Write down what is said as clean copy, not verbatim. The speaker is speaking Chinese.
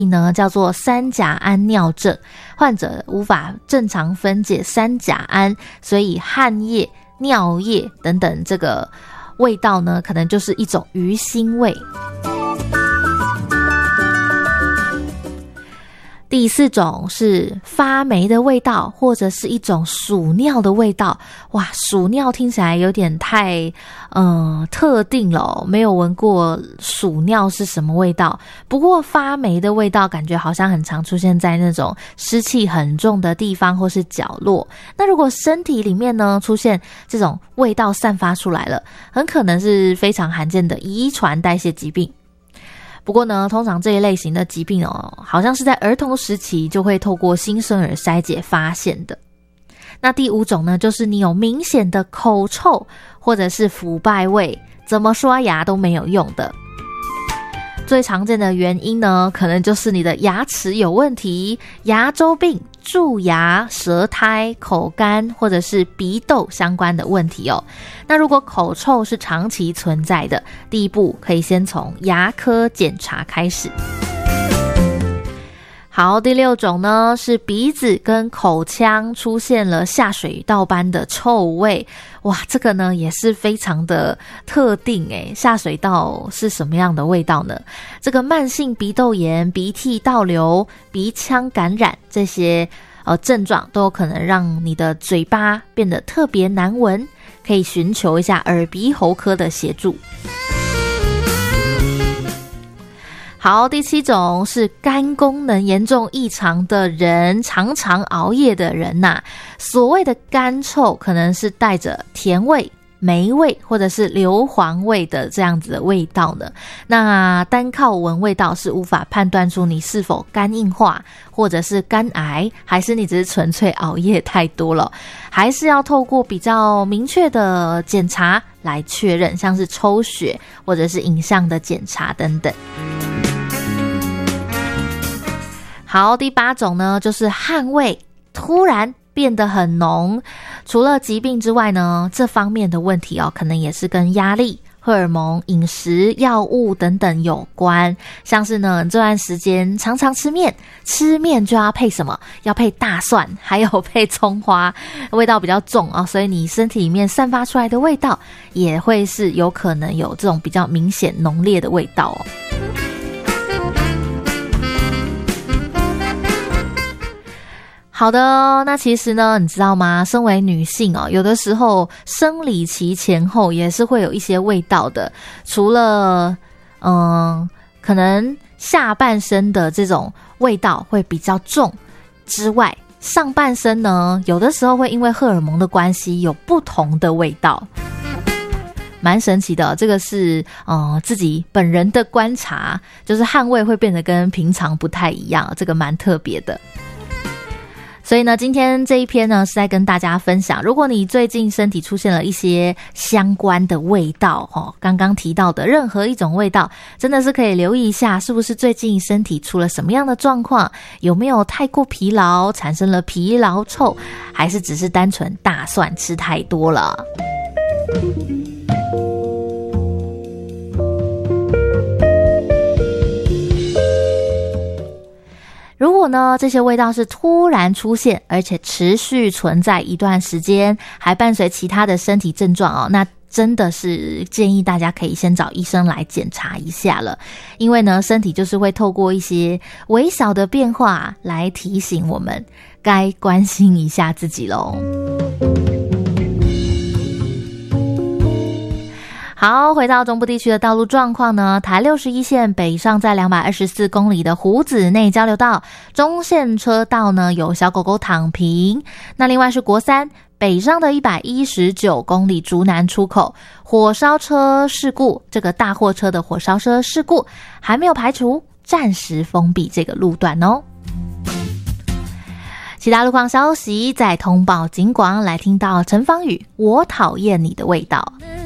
呢叫做三甲胺尿症，患者无法正常分解三甲胺，所以汗液、尿液等等这个味道呢，可能就是一种鱼腥味。第4种是发霉的味道，或者是一种鼠尿的味道。哇，鼠尿听起来有点太特定了，没有闻过鼠尿是什么味道。不过发霉的味道感觉好像很常出现在那种湿气很重的地方或是角落。那如果身体里面呢出现这种味道散发出来了，很可能是非常罕见的遗传代谢疾病。不过呢，通常这一类型的疾病好像是在儿童时期就会透过新生儿筛检发现的。那第5种呢，就是你有明显的口臭或者是腐败味，怎么刷牙都没有用的。最常见的原因呢，可能就是你的牙齿有问题，牙周病、蛀牙、舌苔、口干或者是鼻窦相关的问题哦。那如果口臭是长期存在的，第一步可以先从牙科检查开始。好，第6种呢是鼻子跟口腔出现了下水道般的臭味。哇，这个呢也是非常的特定诶，下水道是什么样的味道呢？这个慢性鼻窦炎、鼻涕倒流、鼻腔感染这些症状都有可能让你的嘴巴变得特别难闻，可以寻求一下耳鼻喉科的协助。好，第7种是肝功能严重异常的人，常常熬夜的人呐。所谓的肝臭可能是带着甜味、霉味或者是硫磺味的这样子的味道呢。那单靠闻味道是无法判断出你是否肝硬化或者是肝癌，还是你只是纯粹熬夜太多了，还是要透过比较明确的检查来确认，像是抽血或者是影像的检查等等。好，第8种呢，就是汗味突然变得很浓。除了疾病之外呢，这方面的问题可能也是跟压力、荷尔蒙、饮食、药物等等有关。像是呢，这段时间常常吃面，吃面就要配什么？要配大蒜，还有配葱花，味道比较重所以你身体里面散发出来的味道也会是有可能有这种比较明显浓烈的味道好的，那其实呢，你知道吗？身为女性有的时候生理期前后也是会有一些味道的。除了可能下半身的这种味道会比较重之外，上半身呢，有的时候会因为荷尔蒙的关系有不同的味道。蛮神奇的，这个是自己本人的观察，就是汗味会变得跟平常不太一样，这个蛮特别的。所以呢，今天这一篇呢是在跟大家分享，如果你最近身体出现了一些相关的味道刚刚提到的任何一种味道，真的是可以留意一下，是不是最近身体出了什么样的状况，有没有太过疲劳产生了疲劳臭，还是只是单纯大蒜吃太多了。如果呢，这些味道是突然出现，而且持续存在一段时间，还伴随其他的身体症状那真的是建议大家可以先找医生来检查一下了。因为呢，身体就是会透过一些微小的变化来提醒我们该关心一下自己咯。好，回到中部地区的道路状况呢，台61线北上在224公里的湖子内交流道，中线车道呢有小狗狗躺平。那另外是国3北上的119公里竹南出口，火烧车事故，这个大货车的火烧车事故还没有排除，暂时封闭这个路段哦。其他路况消息在通报警广来听到陈芳宇，我讨厌你的味道。